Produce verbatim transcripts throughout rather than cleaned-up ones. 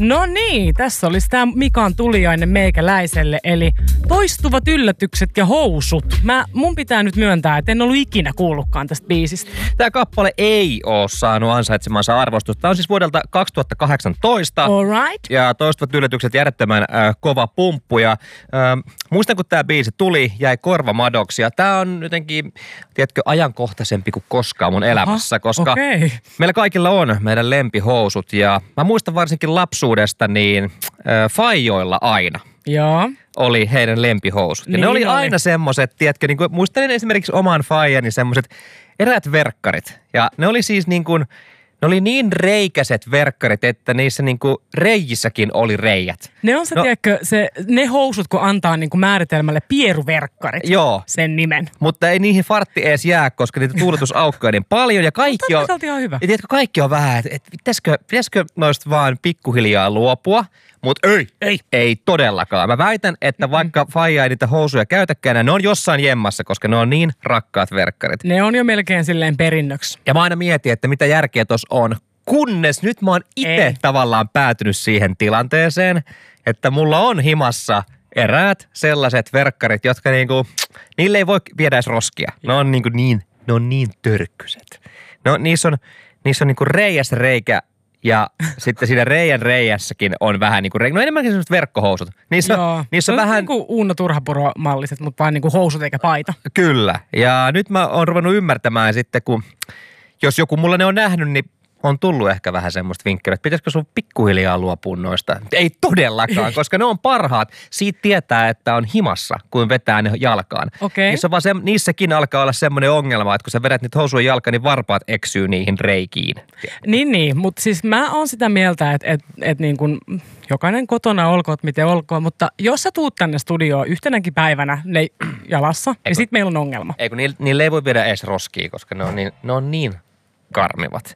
No niin, tässä olisi tämä Mikan tuliainen meikäläiselle, eli toistuvat yllätykset ja housut. Mä, mun pitää nyt myöntää, että en ollut ikinä kuullutkaan tästä biisistä. Tämä kappale ei ole saanut ansaitsemansa arvostusta. Tämä on siis vuodelta kaksituhattakahdeksantoista. All right. Ja toistuvat yllätykset järjettömän äh, kova pumppu. Ja, äh, muistan, kun tämä biisi tuli, jäi korvamadoksi. Ja tämä on jotenkin, tiedätkö, ajankohtaisempi kuin koskaan mun elämässä. Aha, koska okay. Meillä kaikilla on meidän lempihousut. Ja mä muistan varsinkin lapsuudesta, niin äh, faijoilla aina. Joo. Oli heidän lempihousut. Ja niin ne oli, oli aina semmoset, tiedätkö, niin kuin, muistelen esimerkiksi oman faijani semmoset eräät verkkarit. Ja ne oli siis niin kuin, ne oli niin reikäiset verkkarit, että niissä niin kuin reijissäkin oli reijät. Ne on se, no, tiedätkö, se, ne housut, kun antaa niin kuin määritelmälle pieruverkkarit. Joo. Sen nimen. Mutta ei niihin fartti edes jää, koska niitä tuuletusaukkoja niin paljon ja kaikki on... Tämä on ihan hyvä. Ja tiedätkö, kaikki on vähän, että et, pitäisikö, pitäisikö noista vaan pikkuhiljaa luopua. Mutta ei, ei, ei todellakaan. Mä väitän, että mm-hmm. vaikka faija ei niitä housuja käytäkään, ne on jossain jemmassa, koska ne on niin rakkaat verkkarit. Ne on jo melkein silleen perinnöksi. Ja mä aina mietin, että mitä järkeä tossa on, kunnes nyt mä oon itse tavallaan päätynyt siihen tilanteeseen, että mulla on himassa eräät sellaiset verkkarit, jotka niinku, niille ei voi viedä edes roskia. Ne on niinku niin, ne on niin törkkyset. No niissä on, niissä on niinku reiäs reikä. Ja sitten siinä reijän reijässäkin on vähän niin kuin, no enemmänkin sellaiset verkkohousut. Niissä, Joo, niissä on on vähän... niin kuin Uuno Turhapuro-malliset, mutta vaan niin kuin housut eikä paita. Kyllä. Ja nyt mä oon ruvennut ymmärtämään sitten, kun jos joku mulla ne on nähnyt, niin on tullut ehkä vähän semmoista vinkkeliä, että pitäisikö sun pikkuhiljaa luopua noista. Ei todellakaan, koska ne on parhaat. Siitä tietää, että on himassa, kun vetää ne jalkaan. Okay. Niissä vaan se, niissäkin alkaa olla semmoinen ongelma, että kun sä vedät niitä housuja jalkaan, niin varpaat eksyy niihin reikiin. Niin, niin. Mutta siis mä oon sitä mieltä, että et, et niin kun jokainen kotona olkoot miten olkoon, mutta jos sä tuut tänne studioon yhtenäkin päivänä ne jalassa, niin sit meillä on ongelma. Ei kun niille, niille ei voi viedä edes roskia, koska ne on niin, ne on niin karmivat.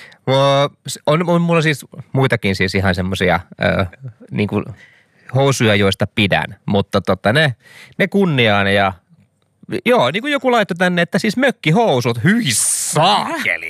On, on mulla siis muitakin siis ihan semmosia äh, niinku housuja, joista pidän, mutta tota ne, ne kunniaan ja joo, niin kuin joku laittoi tänne, että siis mökkihousut, hyi saakeli.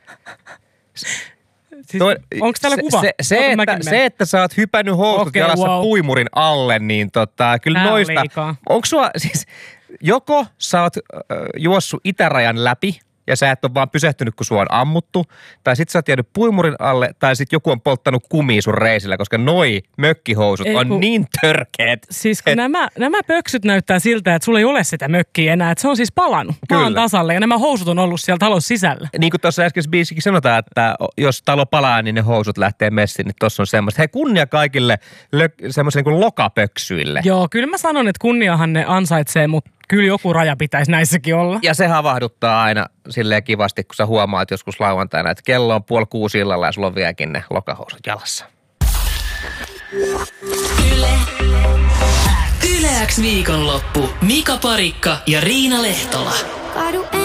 Siis, no, onko täällä kuva? Se, se, että, se, että sä oot hypännyt housut okay, jalassa wow. puimurin alle, niin tota, kyllä Tää noista, onko sua siis, joko sä oot äh, juossut itärajan läpi, ja sä et ole vaan pysähtynyt, kun sua on ammuttu. Tai sit sä oot jäänyt puimurin alle, tai sit joku on polttanut kumia sun reisillä, koska noi mökkihousut ei, on kun, niin törkeät. Siis kun et... nämä, nämä pöksyt näyttää siltä, että sulla ei ole sitä mökkiä enää, että se on siis palannut maan tasalle, ja nämä housut on ollut siellä talon sisällä. Niin kuin tuossa äskeisessä biisikin sanotaan, että jos talo palaa, niin ne housut lähtee messiin, niin tossa on semmoista. Hei, kunnia kaikille lö- semmoisille niin kuin lokapöksyille. Joo, kyllä mä sanon, että kunniahan ne ansaitsee, mutta kyllä joku raja pitäisi näissäkin olla. Ja se havahduttaa aina silleen kivasti, kun sä huomaat joskus lauantaina, että kello on puoli kuusi illalla ja sulla on vieläkin ne lokahousut jalassa. Yle. Yle X viikonloppu. Mika Parikka ja Riina Lehtola.